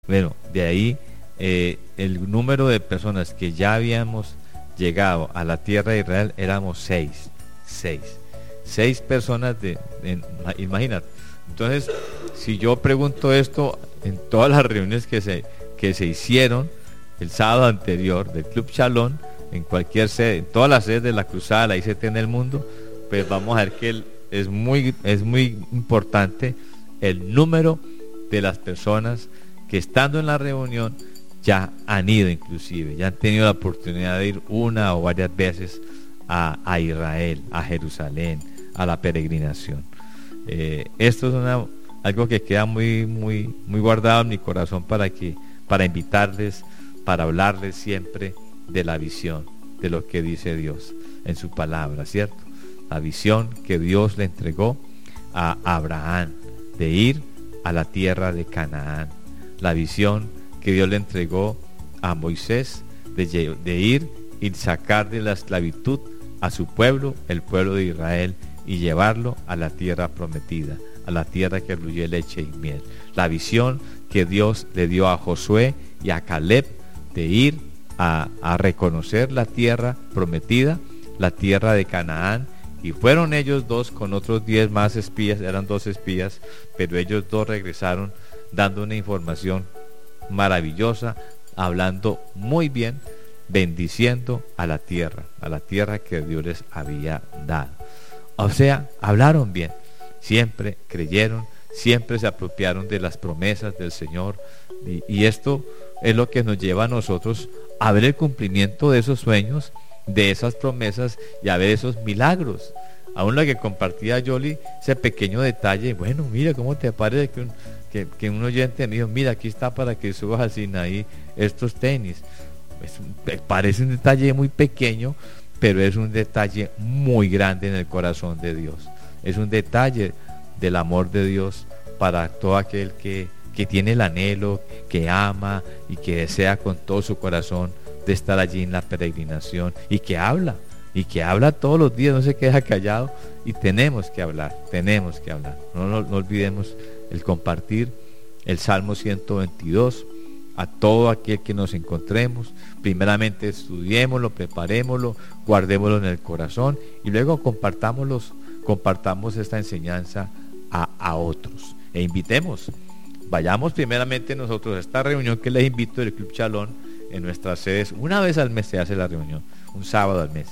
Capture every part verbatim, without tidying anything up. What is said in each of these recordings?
Bueno, de ahí eh, el número de personas que ya habíamos llegado a la tierra de Israel éramos seis, seis, seis personas de, de imagínate. Entonces, si yo pregunto esto en todas las reuniones que se, que se hicieron el sábado anterior del Club Shalom, en cualquier sede, en todas las sedes de la Cruzada, la I C T en el mundo, pues vamos a ver que el, es, muy, es muy importante el número de las personas que estando en la reunión ya han ido, inclusive, ya han tenido la oportunidad de ir una o varias veces a, a Israel, a Jerusalén, a la peregrinación. Eh, esto es una, algo que queda muy, muy, muy guardado en mi corazón para que, para invitarles, para hablarles siempre de la visión, de lo que dice Dios en su palabra, ¿cierto? La visión que Dios le entregó a Abraham de ir a la tierra de Canaán, la visión que Dios le entregó a Moisés de, de ir y sacar de la esclavitud a su pueblo, el pueblo de Israel, y llevarlo a la tierra prometida, a la tierra que fluye leche y miel. La visión que Dios le dio a Josué y a Caleb de ir a, a reconocer la tierra prometida, la tierra de Canaán, y fueron ellos dos con otros diez más espías, eran dos espías, pero ellos dos regresaron dando una información maravillosa, hablando muy bien, bendiciendo a la tierra, a la tierra que Dios les había dado. O sea, hablaron bien, siempre creyeron, siempre se apropiaron de las promesas del Señor, y, y esto es lo que nos lleva a nosotros a ver el cumplimiento de esos sueños, de esas promesas, y a ver esos milagros. Aún lo que compartía Yoli, ese pequeño detalle, bueno, mira, ¿cómo te parece que un, que, que un oyente me dijo, mira, aquí está para que subas al Sinaí estos tenis? Es un, parece un detalle muy pequeño, pero es un detalle muy grande en el corazón de Dios. Es un detalle del amor de Dios para todo aquel que, que tiene el anhelo, que ama y que desea con todo su corazón de estar allí en la peregrinación, y que habla, y que habla todos los días, no se queda callado, y tenemos que hablar, tenemos que hablar. No, no, no olvidemos el compartir el Salmo ciento veintidós a todo aquel que nos encontremos. Primeramente estudiémoslo, preparémoslo, guardémoslo en el corazón, y luego compartámoslos, compartamos esta enseñanza a, a otros, e invitemos, vayamos primeramente nosotros a esta reunión que les invito del Club Shalom en nuestras sedes. Una vez al mes se hace la reunión, un sábado al mes,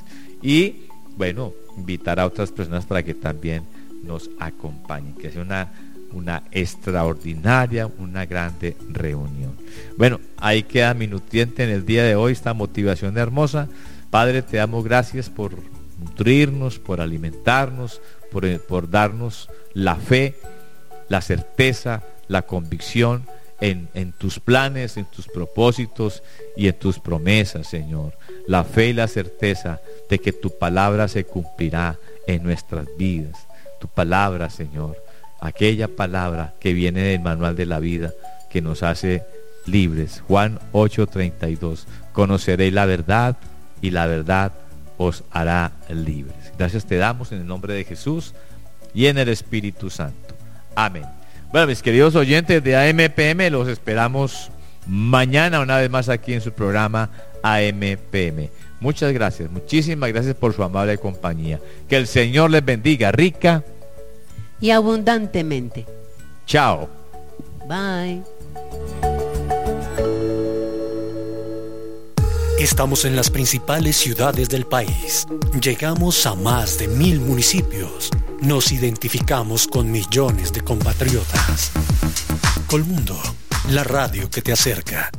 y bueno, invitar a otras personas para que también nos acompañen, que sea una, una extraordinaria, una grande reunión. Bueno, ahí queda mi nutriente en el día de hoy, esta motivación hermosa. Padre, te damos gracias por nutrirnos, por alimentarnos, por, por darnos la fe, la certeza, la convicción En, en tus planes, en tus propósitos y en tus promesas, Señor. La fe y la certeza de que tu palabra se cumplirá en nuestras vidas. Tu palabra, Señor, aquella palabra que viene del manual de la vida, que nos hace libres. Juan ocho treinta y dos. Conoceréis la verdad, y la verdad os hará libres. Gracias te damos en el nombre de Jesús y en el Espíritu Santo. Amén. Bueno, mis queridos oyentes de A M P M, los esperamos mañana una vez más aquí en su programa A M P M. Muchas gracias, muchísimas gracias por su amable compañía. Que el Señor les bendiga rica y abundantemente. Chao. Bye. Estamos en las principales ciudades del país. Llegamos a más de mil municipios. Nos identificamos con millones de compatriotas. Colmundo, la radio que te acerca.